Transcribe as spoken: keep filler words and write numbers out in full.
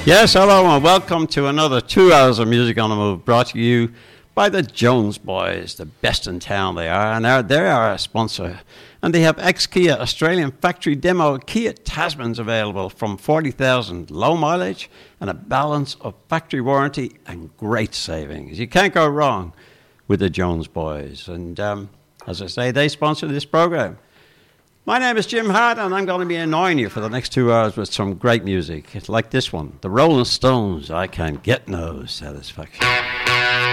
Yes, hello and welcome to another two hours of Music on the Move, brought to you by the Jones Boys, the best in town they are, and they are our sponsor. And they have ex-Kia Australian factory demo Kia Tasmans available from forty thousand, low mileage and a balance of factory warranty and great savings. You can't go wrong with the Jones Boys. And um, as I say, they sponsor this program. My name is Jim Hart, and I'm going to be annoying you for the next two hours with some great music. It's like this one, the Rolling Stones, I Can't Get No Satisfaction.